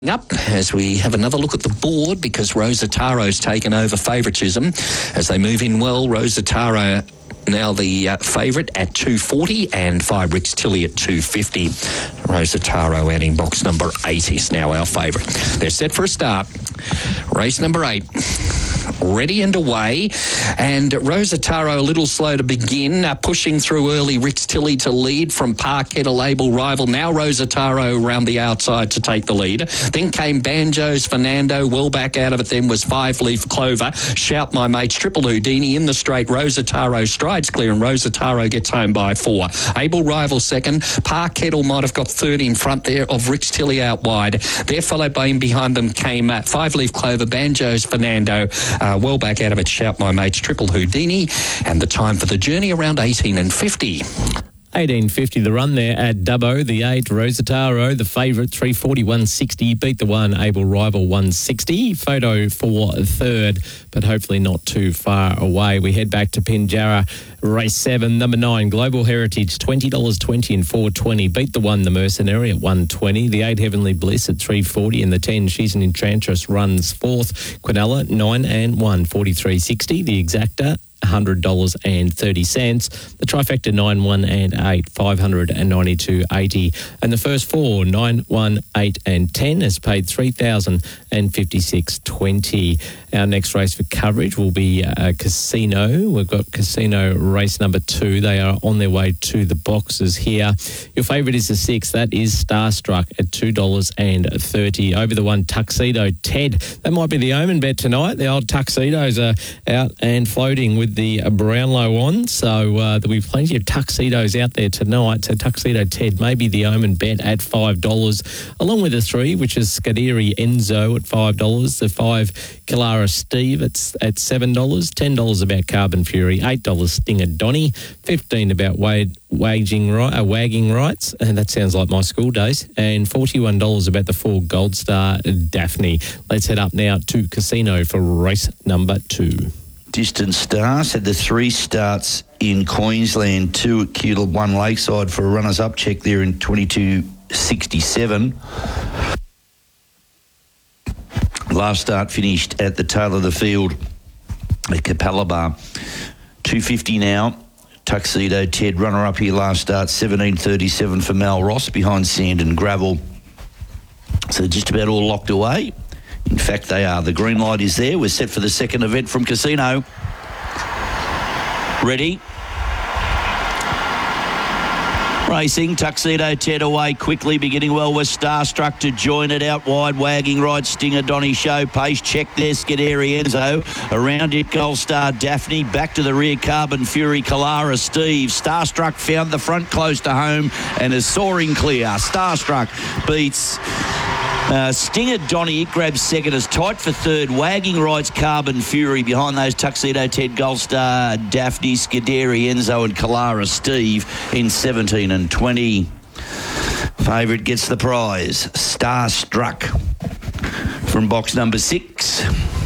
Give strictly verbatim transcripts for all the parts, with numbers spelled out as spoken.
Up as we have another look at the board because Rosataro's taken over favouritism as they move in well. Rosataro now the uh, favourite at two forty and Five Ricks Tilly at two fifty. Rosataro adding box number eight is now our favourite. They're set for a start. Race number eight. Ready and away, and Rosataro a little slow to begin, uh, pushing through early. Ricks Tilly to lead from Parkhead, a label rival. Now Rosataro around the outside to take the lead. Then came Banjos Fernando. Well back out of it then was Five Leaf Clover. Shout My Mates, Triple Houdini in the straight. Rosataro strides clear and Rosataro gets home by four. Able rival second. Parkhead might have got third in front there of Ricks Tilly out wide. There followed by in behind them came uh, Five Leaf Clover, Banjos Fernando. Uh, well back out of it, Shout My Mates, Triple Houdini, and the time for the journey around eighteen and fifty. eighteen fifty the run there at Dubbo. The eight, Rosataro, the favourite, three forty, one sixty. Beat the one, Able Rival, one sixty. Photo for third, but hopefully not too far away. We head back to Pinjarra. Race seven, number nine, Global Heritage, twenty dollars twenty and four twenty. Beat the one, the Mercenary, at one twenty. The eight, Heavenly Bliss, at three forty. And the ten, She's an Enchantress, runs fourth. Quinella, nine and one, forty-three sixty. The Exacta, one hundred dollars and thirty cents. The trifecta, nine, one and eight, five hundred ninety-two eighty. And the first four, nine, one, eight and ten, has paid three thousand fifty-six twenty. Our next race for coverage will be a Casino. We've got Casino race number two. They are on their way to the boxes here. Your favourite is the six. That is Starstruck at two dollars thirty. Over the one, Tuxedo Ted. That might be the omen bet tonight. The old Tuxedos are out and floating with the Brownlow on. So uh, there'll be plenty of Tuxedos out there tonight. So Tuxedo Ted may be the omen bet at five dollars, along with the three, which is Scuderi Enzo at five dollars. The five, Kalara Steve at, at seven dollars. ten dollars about Carbon Fury. eight dollars Stinger Donny. fifteen dollars about Wade, waging, uh, Wagging Rights. And that sounds like my school days. And forty-one dollars about the four, Gold Star Daphne. Let's head up now to Casino for race number two. Distant Star said the three starts in Queensland, two at Kewdale, one Lakeside for a runners-up check there in twenty-two sixty-seven. Last start finished at the tail of the field at Capalaba. two fifty now. Tuxedo Ted, runner-up here last start, seventeen thirty-seven for Mal Ross behind Sand and Gravel. So just about all locked away. In fact, they are. The green light is there. We're set for the second event from Casino. Ready? Racing, Tuxedo Ted away quickly, beginning well with Starstruck to join it out wide. Wagging Right, Stinger Donny Show pace. Check there, Scuderi Enzo. Around it, Gold Star Daphne. Back to the rear, Carbon Fury, Kalara Steve. Starstruck found the front close to home and is soaring clear. Starstruck beats Uh, Stinger Donny, it grabs second, as tight for third. Wagging Right's Carbon Fury behind those Tuxedo Ted, Gold Star Daphne, Scuderi Enzo and Kalara Steve in seventeen and twenty. Favourite gets the prize. Starstruck from box number six.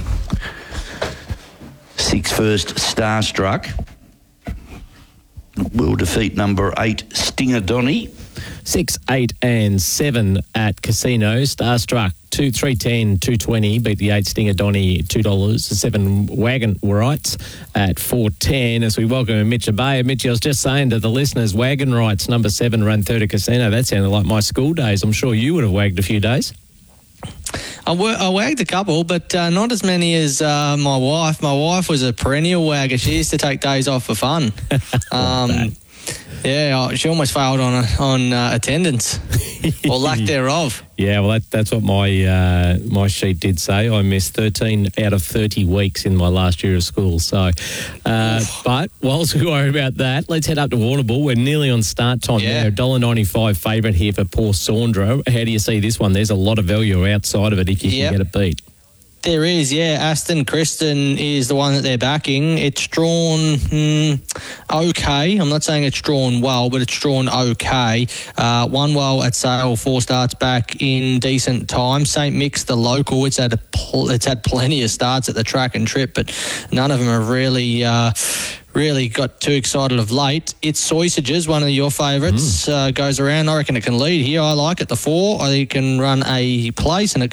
Six first, Starstruck will defeat number eight, Stinger Donny. Six, eight, and seven at Casino. Starstruck, two, three, ten, two twenty. Beat the eight, Stinger Donny, two dollars. Seven, Wagon Rights at four ten. As we welcome Mitch Abay. Mitch, I was just saying to the listeners, Wagon Rights, number seven, run third at Casino. That sounded like my school days. I'm sure you would have wagged a few days. I, w- I wagged a couple, but uh, not as many as uh, my wife. My wife was a perennial wagger. She used to take days off for fun. Um, yeah, she almost failed on uh, on uh, attendance or lack thereof. Yeah, well, that, that's what my uh, my sheet did say. I missed thirteen out of thirty weeks in my last year of school. So, uh, but whilst we worry about that, let's head up to Warrnambool. We're nearly on start time yeah. now. one dollar ninety-five favourite here for Poor Saundra. How do you see this one? There's a lot of value outside of it if you yep. can get it beat. There is, yeah. Aston Kristen is the one that they're backing. It's drawn hmm, okay. I'm not saying it's drawn well, but it's drawn okay. Uh, one well at sale, four starts back in decent time. Saint Mick's the local. It's had a pl- it's had plenty of starts at the track and trip, but none of them have really uh, really got too excited of late. It's Sausages, one of your favourites, mm. uh, goes around. I reckon it can lead here. I like it. The four, I think it can run a place, and it